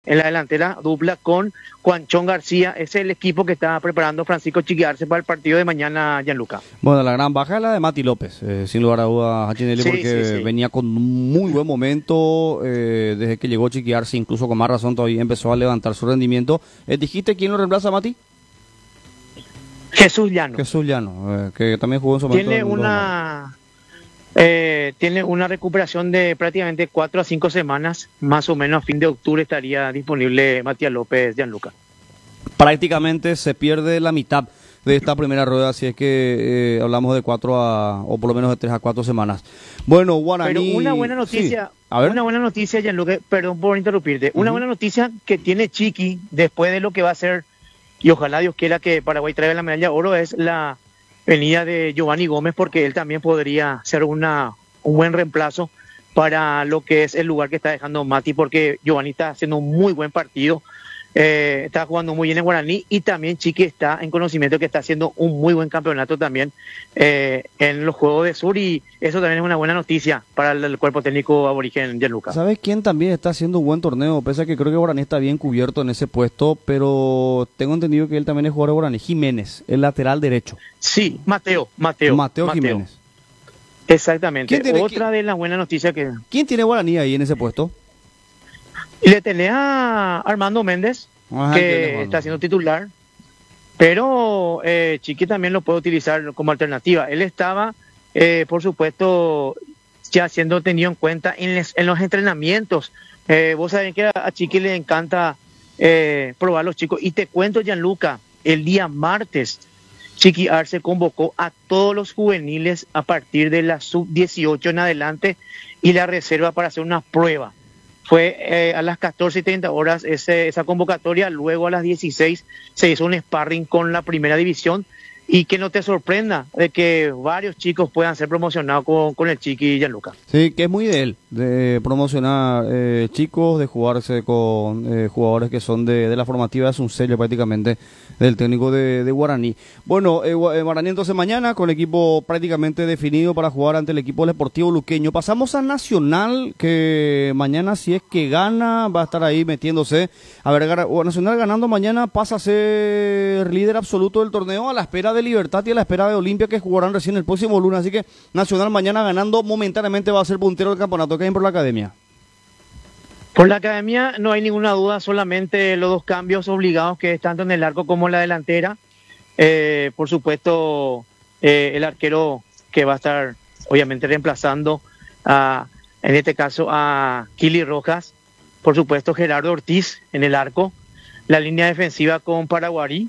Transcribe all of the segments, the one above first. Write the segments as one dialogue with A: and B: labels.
A: en la delantera, dupla con Juanchón García. Ese es el equipo que está preparando Francisco Chiqui Arce para el partido de mañana, Gianluca.
B: Bueno, la gran baja es la de Mati López, sin lugar a dudas, Hachinelli,
A: Sí,
B: porque
A: sí, sí.
B: venía con un muy buen momento desde que llegó Chiqui Arce, incluso con más razón todavía empezó a levantar su rendimiento. ¿Dijiste quién lo reemplaza a Mati?
A: Jesús Llano.
B: Jesús Llano, que también jugó en su momento.
A: Tiene una recuperación de prácticamente 4 a 5 semanas, más o menos a fin de octubre estaría disponible Matías López, Gianluca.
B: Prácticamente se pierde la mitad de esta primera rueda, si es que hablamos de 4 o por lo menos de 3 a 4 semanas. Bueno, Guaraní...
A: Pero una buena noticia,
B: sí. A ver.
A: una buena noticia, Gianluca, perdón por interrumpirte, una buena noticia que tiene Chiqui después de lo que va a ser, y ojalá Dios quiera que Paraguay traiga la medalla de oro, es la venida de Giovanni Gómez, porque él también podría ser un buen reemplazo para lo que es el lugar que está dejando Mati, porque Giovanni está haciendo un muy buen partido, está jugando muy bien en Guaraní, y también Chiqui está en conocimiento que está haciendo un muy buen campeonato también en los Juegos de Sur, y eso también es una buena noticia para el cuerpo técnico aborigen Gianluca.
B: ¿Sabes quién también está haciendo un buen torneo? Pese a que creo que Guaraní está bien cubierto en ese puesto, pero tengo entendido que él también es jugador de Guaraní. Jiménez, el lateral derecho.
A: Sí, Mateo
B: Jiménez.
A: Exactamente. Otra de las buenas noticias que...
B: ¿Quién tiene Guaraní ahí en ese puesto?
A: Le tenés a Armando Méndez, que está siendo titular, pero Chiqui también lo puede utilizar como alternativa. Él estaba, por supuesto, ya siendo tenido en cuenta en los entrenamientos. Vos sabés que a Chiqui le encanta probar los chicos. Y te cuento, Gianluca, el día martes, Chiqui Arce convocó a todos los juveniles a partir de la sub-18 en adelante y la reserva para hacer una prueba. Fue a las 14:30 esa convocatoria, luego a las 16 se hizo un sparring con la primera división, y que no te sorprenda de que varios chicos puedan ser promocionados con el Chiqui Gianluca.
B: Sí, que es muy de él, de promocionar chicos, de jugarse con jugadores que son de la formativa, es un sello prácticamente del técnico de Guaraní. Bueno, Guaraní entonces mañana con el equipo prácticamente definido para jugar ante el equipo Deportivo Luqueño. Pasamos a Nacional, que mañana si es que gana va a estar ahí metiéndose. A ver, Nacional ganando mañana pasa a ser líder absoluto del torneo, a la espera de Libertad y a la espera de Olimpia, que jugarán recién el próximo lunes. Así que Nacional mañana ganando momentáneamente va a ser puntero del campeonato. ¿Qué hay por la academia?
A: Por la academia no hay ninguna duda, solamente los dos cambios obligados, que es tanto en el arco como en la delantera. Por supuesto, el arquero que va a estar obviamente reemplazando en este caso a Kili Rojas. Por supuesto, Gerardo Ortiz en el arco. La línea defensiva con Paraguarí.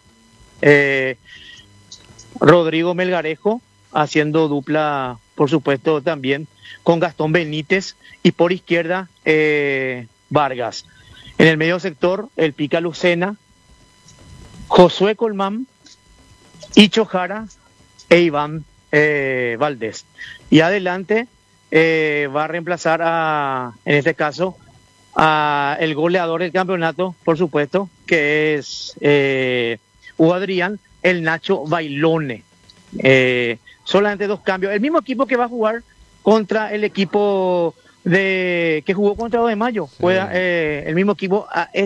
A: Rodrigo Melgarejo haciendo dupla, por supuesto, también con Gastón Benítez, y por izquierda Vargas. En el medio sector, el Pica Lucena, Josué Colmán, Icho Jara e Iván Valdés. Y adelante va a reemplazar en este caso, a el goleador del campeonato, por supuesto, que es Hugo Adrián, el Nacho Bailone. Solamente dos cambios. El mismo equipo que va a jugar contra el equipo que jugó contra 2 de mayo. Sí. El mismo equipo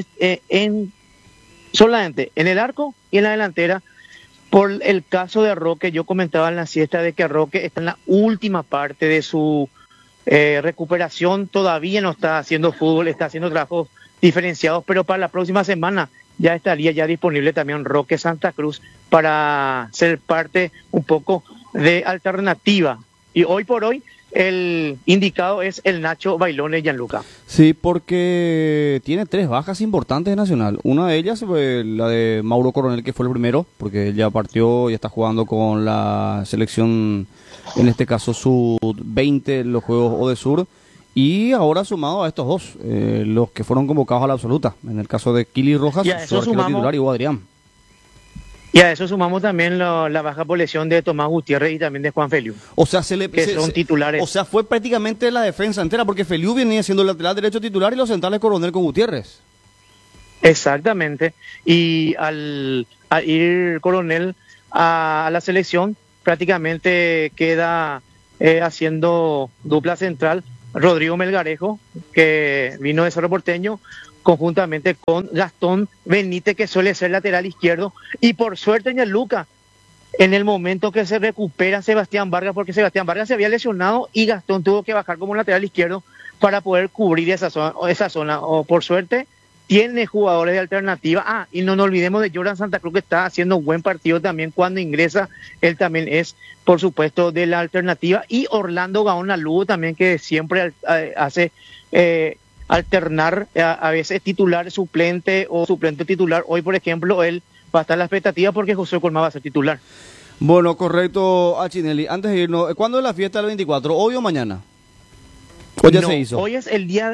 A: solamente en el arco y en la delantera. Por el caso de Roque, yo comentaba en la siesta de que Roque está en la última parte de su recuperación, todavía no está haciendo fútbol, está haciendo trabajos diferenciados, pero para la próxima semana ya estaría ya disponible también Roque Santa Cruz para ser parte un poco de alternativa. Y hoy por hoy el indicado es el Nacho Bailone, Gianluca.
B: Sí, porque tiene 3 bajas importantes de Nacional. Una de ellas fue la de Mauro Coronel, que fue el primero, porque él ya partió y está jugando con la selección, en este caso sub-20, los Juegos Odesur. Y ahora sumado a estos dos, los que fueron convocados a la absoluta. En el caso de Kili Rojas, su arquero titular, y Hugo Adrián.
A: Y a eso sumamos también la baja por lesión de Tomás Gutiérrez y también de Juan Feliu.
B: O sea,
A: son titulares.
B: O sea, fue prácticamente la defensa entera, porque Feliu venía siendo el lateral derecho titular y los centrales Coronel con Gutiérrez.
A: Exactamente. Y al ir Coronel a la selección, prácticamente queda haciendo dupla central Rodrigo Melgarejo, que vino de Cerro Porteño, conjuntamente con Gastón Benítez, que suele ser lateral izquierdo. Y por suerte, Gianluca, en el momento que se recupera Sebastián Vargas, porque Sebastián Vargas se había lesionado y Gastón tuvo que bajar como lateral izquierdo para poder cubrir esa zona. O por suerte, tiene jugadores de alternativa. Y no nos olvidemos de Jordan Santa Cruz, que está haciendo un buen partido también cuando ingresa. Él también es, por supuesto, de la alternativa. Y Orlando Gaona Lugo también, que siempre hace alternar a veces titular suplente o suplente titular. Hoy, por ejemplo, él va a estar en la expectativa porque José Colmá va a ser titular.
B: Bueno, correcto, Achinelli. Antes de irnos, ¿cuándo es la fiesta del 24? ¿Hoy o mañana? ¿O ya se hizo?
A: Hoy es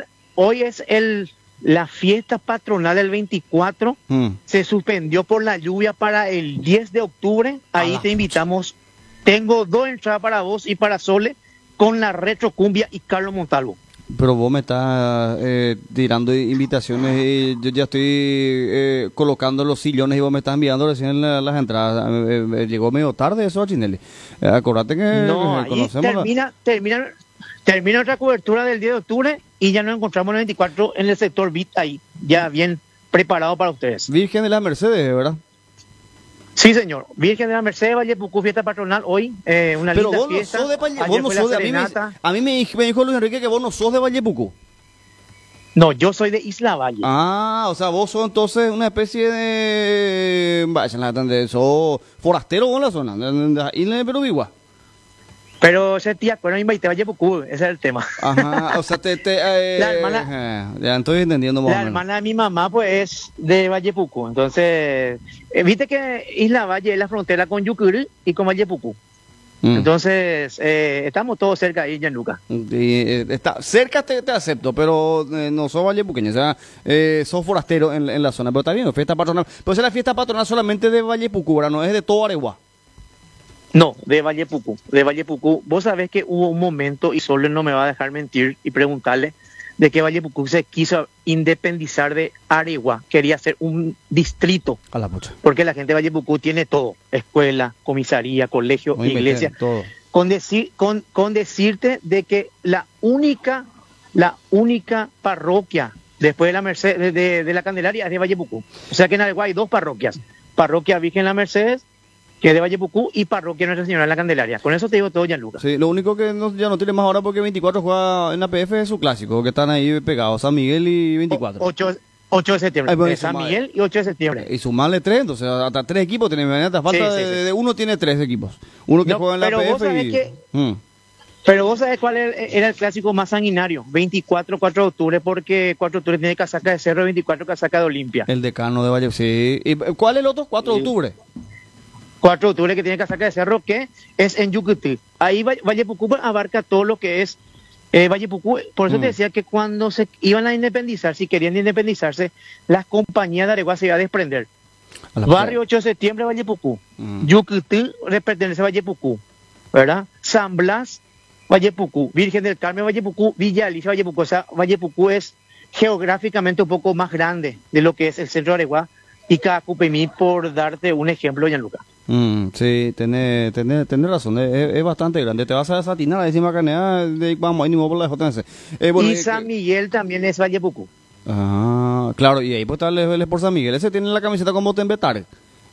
A: la fiesta patronal del 24. Se suspendió por la lluvia para el 10 de octubre. Ahí te invitamos. Tengo 2 entradas para vos y para Sole con la Retrocumbia y Carlos Montalvo.
B: Pero vos me estás tirando invitaciones y yo ya estoy colocando los sillones y vos me estás enviando recién las entradas. Llegó medio tarde eso, Chinelli. Acordate que
A: no, conocemos. Termina otra cobertura del 10 de octubre y ya nos encontramos el 24 en el sector BIT ahí, ya bien preparado para ustedes.
B: Virgen de la Mercedes, ¿verdad?
A: Sí, señor. Virgen de la Mercedes, Vallepucú, fiesta patronal hoy, una
B: pero
A: linda fiesta.
B: Vos no sos de a mí me dijo Luis Enrique que vos no sos de Vallepucú.
A: No, yo soy de Isla Valle.
B: O sea, vos sos entonces una especie de... sos forastero vos en la zona, Isla de Perú.
A: Pero ese tía, bueno, invité a Vallepucú, ese es el tema.
B: Ajá, o sea,
A: la hermana,
B: ya estoy entendiendo más
A: la hermana de mi mamá, pues, es de Vallepucú. Entonces, viste que Isla Valle es la frontera con Yucurí y con Vallepucú. Entonces, estamos todos cerca ahí, Gianluca.
B: Está cerca, te acepto, pero no sos vallepuqueño, o sea, sos forastero en la zona. Pero está bien, fiesta patronal. Pero es la fiesta patronal solamente de Vallepucú, ¿verdad? No es de todo Areguá.
A: No, de Vallepucú. Vos sabés que hubo un momento, y Sole no me va a dejar mentir y preguntarle, de que Vallepucú se quiso independizar de Areguá, quería ser un distrito.
B: A la pucha.
A: Porque la gente de Vallepucú tiene todo, escuela, comisaría, colegio, iglesia.
B: Todo.
A: Con decirte de que la única parroquia después de la Mercedes, de la Candelaria es de Vallepucú. O sea que en Areguá hay 2 parroquias. Parroquia Virgen La Mercedes, que es de Vallepucú, y Parroquia Nuestra Señora de la Candelaria. Con eso te digo todo, Gianluca.
B: Sí, lo único que ya no tiene más ahora porque 24 juega en la PF es su clásico, que están ahí pegados, San Miguel y 24.
A: 8 de septiembre.
B: Bueno,
A: San Miguel y 8 de septiembre.
B: Y sumarle 3, entonces hasta 3 equipos tiene. Falta de uno tiene 3 equipos. Uno que juega en la PF
A: Pero vos sabés cuál era el clásico más sanguinario. 24, 4 de octubre, porque 4 de octubre tiene casaca de Cerro, 24 casaca de Olimpia.
B: El decano de Valle, sí. ¿Y cuál es el otro? 4 de octubre.
A: 4 de octubre que tiene casaca de Cerro, que es en Yucutí. Ahí Vallepucú abarca todo lo que es Vallepucú. Por eso te decía que cuando se iban a independizar, si querían independizarse, las compañías de Areguá se iban a desprender. Barrio 8 de septiembre, Vallepucú. Yucutí pertenece a Vallepucú, ¿verdad? San Blas, Vallepucú. Virgen del Carmen, Vallepucú. Villa Alicia, Vallepucú. O sea, Vallepucú es geográficamente un poco más grande de lo que es el centro de Areguá y Cacupemí, por darte un ejemplo, Gianluca.
B: Sí, tenés razón, es bastante grande. Te vas a desatinar a décima canea de vamos, ahí ni por la JNC.
A: Y San Miguel también es Vallepucú.
B: Claro, y ahí pues está el por San Miguel. Ese tiene la camiseta con bote en Betar,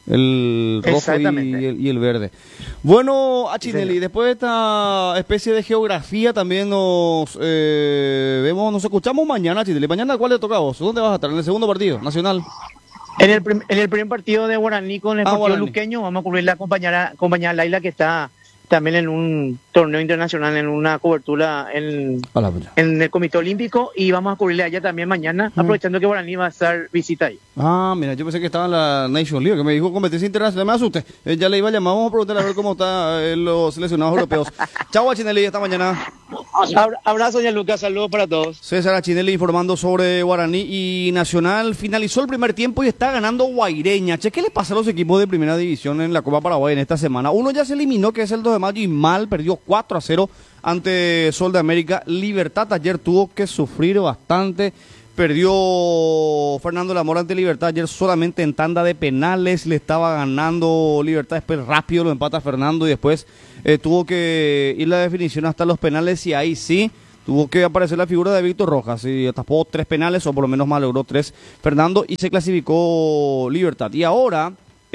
B: el rojo y el verde. Bueno, Achinelli, después de esta especie de geografía también nos escuchamos mañana, Achinelli. Mañana, ¿cuál le toca a vos? ¿Dónde vas a estar? ¿En el segundo partido nacional?
A: En el primer partido de Guaraní con el partido luqueño, vamos a cubrir compañera Laila, que está también en un torneo internacional, en una cobertura en el Comité Olímpico, y vamos a cubrirle a ella también mañana, aprovechando que Guaraní va a estar visita ahí.
B: Mira, yo pensé que estaba en la Nation League, que me dijo competencia internacional, me asusté. Ya le iba a llamar, vamos a preguntarle a ver cómo están los seleccionados europeos. Chau, Achinelli, hasta mañana.
A: Abrazo, Gianluca, saludos para todos.
B: César Achinelli informando sobre Guaraní y Nacional. Finalizó el primer tiempo y está ganando Guaireña. Che, ¿qué le pasa a los equipos de primera división en la Copa Paraguay en esta semana? Uno ya se eliminó, que es el 2 de mayo, y mal, perdió 4-0 ante Sol de América. Libertad ayer tuvo que sufrir bastante. Perdió Fernando Lamora ante Libertad ayer solamente en tanda de penales. Le estaba ganando Libertad, después rápido lo empata Fernando y después tuvo que ir la definición hasta los penales, y ahí sí Tuvo que aparecer la figura de Víctor Rojas y tapó 3 penales, o por lo menos malogró 3 Fernando, y se clasificó Libertad. Y ahora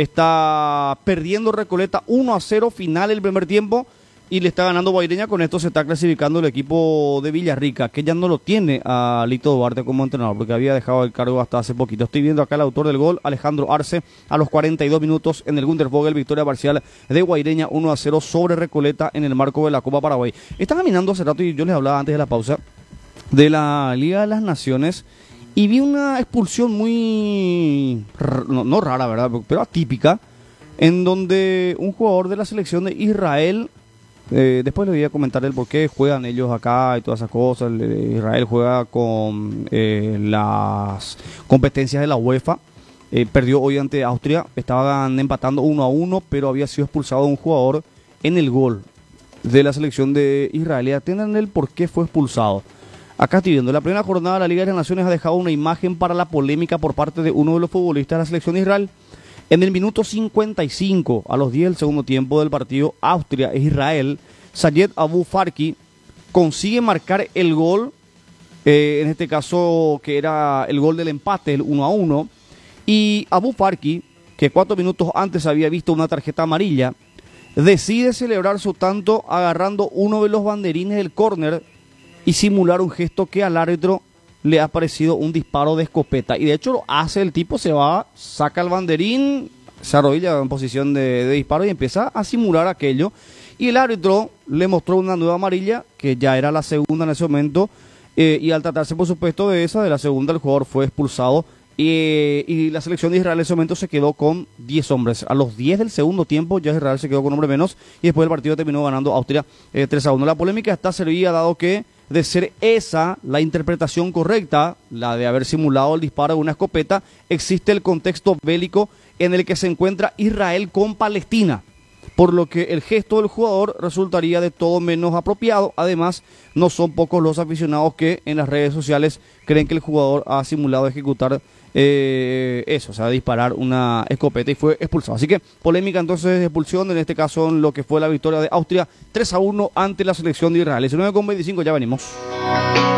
B: está perdiendo Recoleta 1-0 final el primer tiempo y le está ganando Guaireña. Con esto se está clasificando el equipo de Villarrica, que ya no lo tiene a Lito Duarte como entrenador, porque había dejado el cargo hasta hace poquito. Estoy viendo acá el autor del gol, Alejandro Arce, a los 42 minutos en el Gunter Vogel, victoria parcial de Guaireña 1-0 sobre Recoleta en el marco de la Copa Paraguay. Están caminando hace rato, y yo les hablaba antes de la pausa, de la Liga de las Naciones, y vi una expulsión muy, no rara, ¿verdad?, pero atípica, en donde un jugador de la selección de Israel, después le voy a comentar el por qué juegan ellos acá y todas esas cosas. Israel juega con las competencias de la UEFA, perdió hoy ante Austria, estaban empatando 1-1, pero había sido expulsado un jugador en el gol de la selección de Israel. Y atiendan el por qué fue expulsado. Acá estoy viendo, la primera jornada de la Liga de las Naciones ha dejado una imagen para la polémica por parte de uno de los futbolistas de la selección de Israel. En el minuto 55, a los 10 del segundo tiempo del partido Austria-Israel, Sayed Abu Farki consigue marcar el gol, en este caso que era el gol del empate, el 1-1, y Abu Farki, que 4 minutos antes había visto una tarjeta amarilla, decide celebrar su tanto agarrando uno de los banderines del córner y simular un gesto que al árbitro le ha parecido un disparo de escopeta. Y de hecho lo hace, el tipo se va, saca el banderín, se arrodilla en posición de disparo y empieza a simular aquello. Y el árbitro le mostró una nueva amarilla, que ya era la segunda en ese momento, y al tratarse por supuesto de la segunda, el jugador fue expulsado. Y la selección de Israel en ese momento se quedó con 10 hombres. A los 10 del segundo tiempo ya Israel se quedó con un hombre menos, y después el partido terminó ganando Austria 3-1. La polémica está servida dado que, de ser esa la interpretación correcta, la de haber simulado el disparo de una escopeta, existe el contexto bélico en el que se encuentra Israel con Palestina, por lo que el gesto del jugador resultaría de todo menos apropiado. Además, no son pocos los aficionados que en las redes sociales creen que el jugador ha simulado ejecutar eso, o sea, disparar una escopeta, y fue expulsado. Así que polémica entonces de expulsión, en este caso en lo que fue la victoria de Austria 3-1 ante la selección de Israel. 19:25, ya venimos.